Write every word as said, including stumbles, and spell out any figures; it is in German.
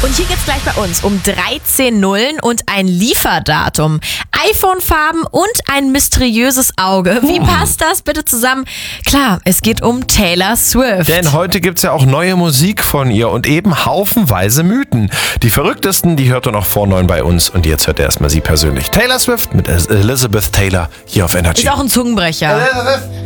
Und hier geht's gleich bei uns um dreizehn Nullen und ein Lieferdatum, iPhone-Farben und ein mysteriöses Auge. Wie passt das bitte zusammen? Klar, es geht um Taylor Swift. Denn heute gibt's ja auch neue Musik von ihr und eben haufenweise Mythen. Die verrücktesten, die hört ihr noch vor neun bei uns. Und jetzt hört ihr erstmal sie persönlich. Taylor Swift mit Elizabeth Taylor hier auf Energy. Ist auch ein Zungenbrecher. Elizabeth